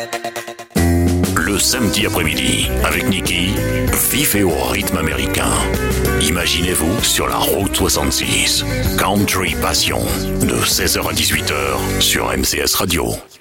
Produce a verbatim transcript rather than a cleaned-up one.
Le samedi après-midi, avec Niki, vivez au rythme américain. Imaginez-vous sur la route soixante-six. Country Passion, de seize heures à dix-huit heures sur M C S Radio.